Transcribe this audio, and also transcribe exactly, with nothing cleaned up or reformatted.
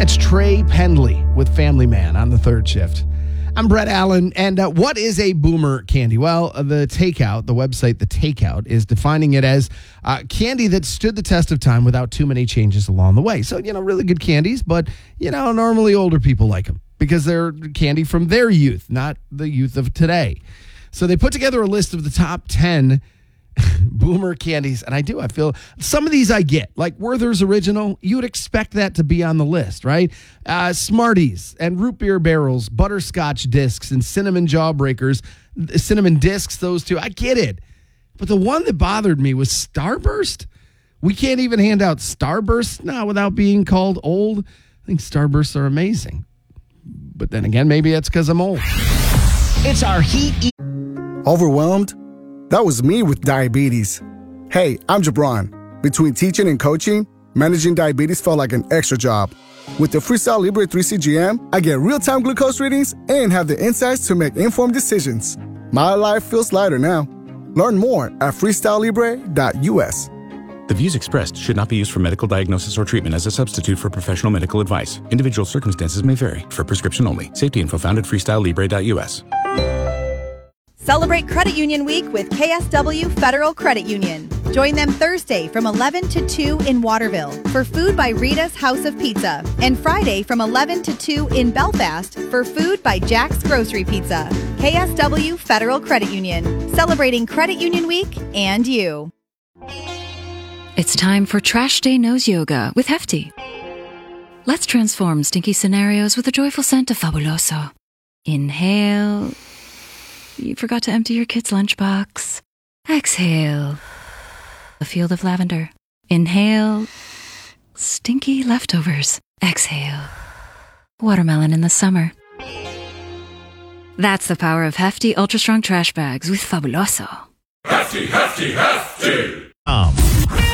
It's Trey Pendley with Family Man on the third shift. I'm Brett Allen, and uh, what is a boomer candy? Well, uh, the Takeout, the website The Takeout, is defining it as uh, candy that stood the test of time without too many changes along the way. So, you know, really good candies, but, you know, normally older people like them because they're candy from their youth, not the youth of today. So they put together a list of the top ten boomer candies, and I do. I feel some of these I get, like Werther's Original. You would expect that to be on the list, right? Uh, Smarties and root beer barrels, butterscotch discs, and cinnamon jawbreakers, cinnamon discs. Those two, I get it. But the one that bothered me was Starburst. We can't even hand out Starburst now without being called old. I think Starbursts are amazing, but then again, maybe that's because I'm old. It's our Heat. E- Overwhelmed? That was me with diabetes. Hey, I'm Jabron. Between teaching and coaching, managing diabetes felt like an extra job. With the Freestyle Libre three C G M, I get real-time glucose readings and have the insights to make informed decisions. My life feels lighter now. Learn more at freestyle libre dot u s. The views expressed should not be used for medical diagnosis or treatment as a substitute for professional medical advice. Individual circumstances may vary. For prescription only. Safety info found at freestyle libre dot u s. Celebrate Credit Union Week with K S W Federal Credit Union. Join them Thursday from eleven to two in Waterville for Food by Rita's House of Pizza, and Friday from eleven to two in Belfast for Food by Jack's Grocery Pizza. K S W Federal Credit Union, celebrating Credit Union Week and you. It's time for Trash Day Nose Yoga with Hefty. Let's transform stinky scenarios with a joyful scent of Fabuloso. Inhale. You forgot to empty your kid's lunchbox. Exhale. A field of lavender. Inhale. Stinky leftovers. Exhale. Watermelon in the summer. That's the power of Hefty Ultra Strong Trash Bags with Fabuloso. Hefty, hefty, hefty! Um.